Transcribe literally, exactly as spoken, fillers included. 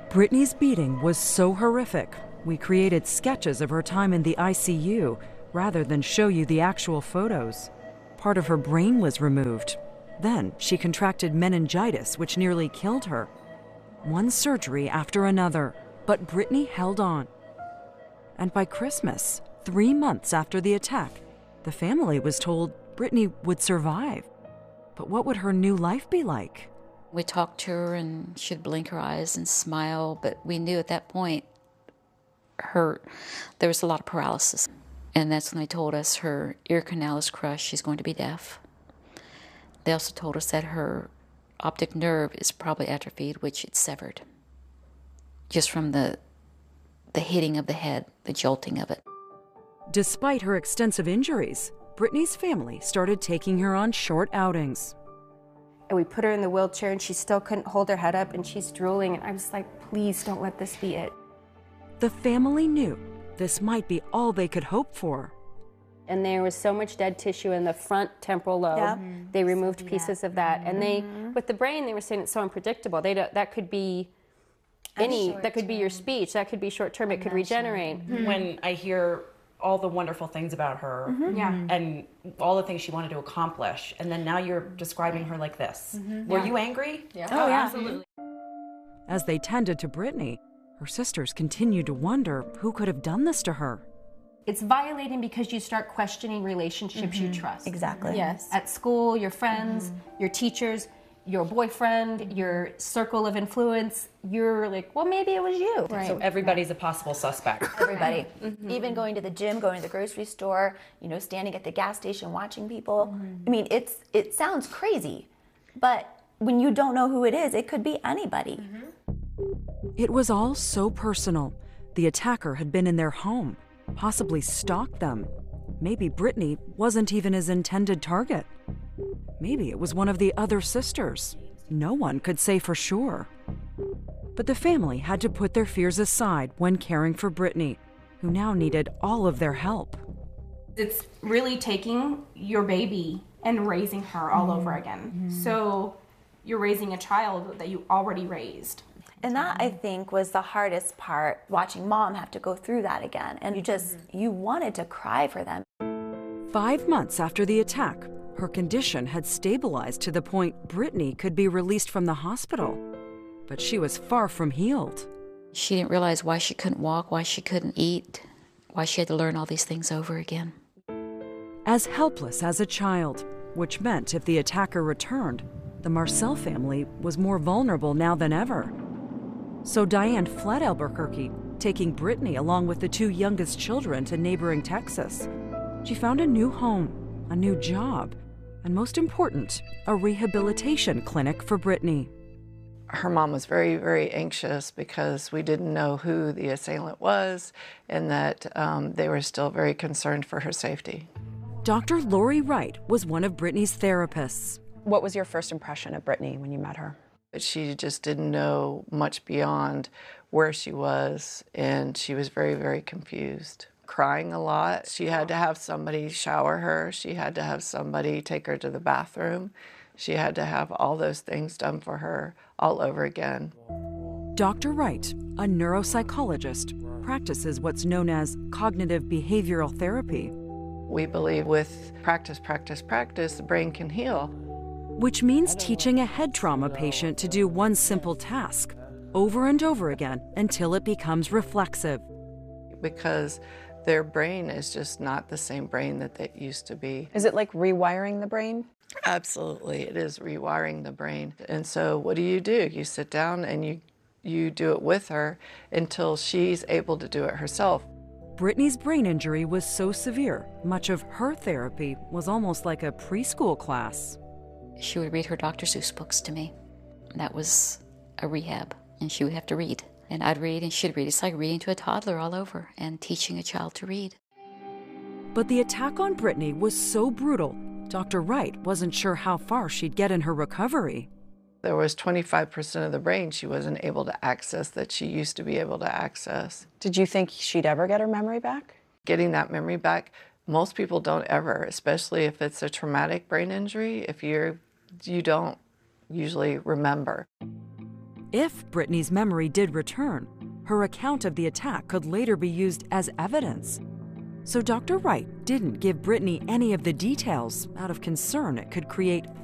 Brittany's beating was so horrific, we created sketches of her time in the I C U rather than show you the actual photos. Part of her brain was removed. Then she contracted meningitis, which nearly killed her. One surgery after another, but Brittany held on. And by Christmas, three months after the attack, the family was told Brittany would survive. But what would her new life be like? We talked to her and she'd blink her eyes and smile, but we knew at that point her there was a lot of paralysis. And that's when they told us her ear canal is crushed, she's going to be deaf. They also told us that her optic nerve is probably atrophied, which it's severed, just from the the hitting of the head, the jolting of it. Despite her extensive injuries, Brittany's family started taking her on short outings. And we put her in the wheelchair and she still couldn't hold her head up and she's drooling, and I was like, please don't let this be it. The family knew this might be all they could hope for. And there was so much dead tissue in the front temporal lobe. Yep. They removed pieces of that. And they, with the brain, they were saying it's so unpredictable. They don't, that could be any, that could be your speech, that could be short term, it could regenerate. When I hear all the wonderful things about her Yeah. and all the things she wanted to accomplish, and then now you're describing her like this. Were you angry? Yeah. Oh, yeah. Absolutely. As they tended to Brittany, her sisters continued to wonder who could have done this to her. It's violating because you start questioning relationships you trust. Exactly. Yes. At school, your friends, your teachers, your boyfriend, your circle of influence, you're like, well, maybe it was you. Right. So everybody's a possible suspect. Everybody. Even going to the gym, going to the grocery store, you know, standing at the gas station watching people. I mean, it's it sounds crazy, but when you don't know who it is, it could be anybody. It was all so personal. The attacker had been in their home, possibly stalked them. Maybe Brittany wasn't even his intended target. Maybe it was one of the other sisters. No one could say for sure. But the family had to put their fears aside when caring for Brittany, who now needed all of their help. It's really taking your baby and raising her all over again. So you're raising a child that you already raised. And that, I think, was the hardest part, watching mom have to go through that again. And you just, you wanted to cry for them. Five months after the attack, her condition had stabilized to the point Brittany could be released from the hospital. But she was far from healed. She didn't realize why she couldn't walk, why she couldn't eat, why she had to learn all these things over again. As helpless as a child, which meant if the attacker returned, the Marcel family was more vulnerable now than ever. So Diane fled Albuquerque, taking Brittany along with the two youngest children to neighboring Texas. She found a new home, a new job, and most important, a rehabilitation clinic for Brittany. Her mom was very, very anxious because we didn't know who the assailant was, and that um, they were still very concerned for her safety. Doctor Lori Wright was one of Brittany's therapists. What was your first impression of Brittany when you met her? She just didn't know much beyond where she was, and she was very, very confused. Crying a lot. She had to have somebody shower her. She had to have somebody take her to the bathroom. She had to have all those things done for her all over again. Doctor Wright, a neuropsychologist, practices what's known as cognitive behavioral therapy. We believe with practice, practice, practice, the brain can heal. Which means teaching a head trauma patient to do one simple task over and over again until it becomes reflexive. Because their brain is just not the same brain that it used to be. Is it like rewiring the brain? Absolutely, it is rewiring the brain. And so what do you do? You sit down and you, you do it with her until she's able to do it herself. Brittany's brain injury was so severe, much of her therapy was almost like a preschool class. She would read her Doctor Seuss books to me. That was a rehab, and she would have to read. And I'd read and she'd read. It's like reading to a toddler all over and teaching a child to read. But the attack on Brittany was so brutal, Doctor Wright wasn't sure how far she'd get in her recovery. There was twenty-five percent of the brain she wasn't able to access that she used to be able to access. Did you think she'd ever get her memory back? Getting that memory back, most people don't ever, especially if it's a traumatic brain injury. If you're, you don't usually remember. if Brittany's memory did return, her account of the attack could later be used as evidence. So Doctor Wright didn't give Brittany any of the details out of concern it could create